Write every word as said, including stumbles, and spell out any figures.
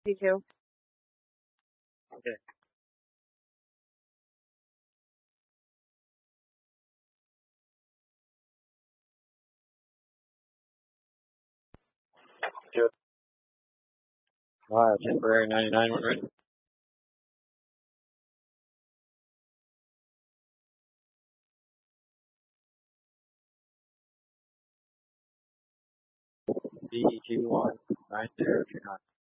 You too. Okay. Good. Wow, temporary ninety-nine went right. D E G one nine zero two nine.